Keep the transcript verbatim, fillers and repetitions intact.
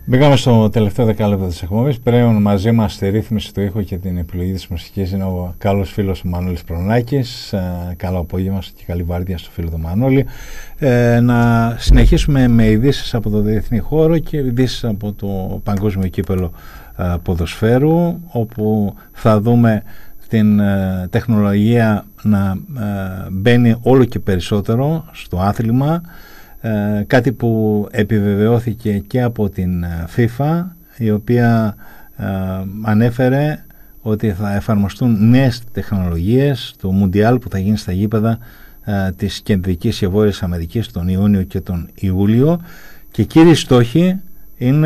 Μπήκαμε στο τελευταίο δεκάλεπτο της εκπομπής. Πλέον μαζί μας στη ρύθμιση του ήχου και την επιλογή της μουσικής είναι ο καλός φίλος ο Μανώλης Προνάκης. Ε, καλό απόγευμα και καλή βάρδια στο φίλο του Μανώλη. Ε, να συνεχίσουμε με ειδήσεις από το διεθνή χώρο και ειδήσεις από το Παγκόσμιο Κύπελλο ε, Ποδοσφαίρου, όπου θα δούμε την ε, τεχνολογία να ε, μπαίνει όλο και περισσότερο στο άθλημα. Ε, κάτι που επιβεβαιώθηκε και από την FIFA, η οποία ε, ανέφερε ότι θα εφαρμοστούν νέες τεχνολογίες του Μουντιάλ που θα γίνει στα γήπεδα ε, της Κεντρικής και Βόρειας Αμερικής τον Ιούνιο και τον Ιούλιο, και κύριοι στόχοι είναι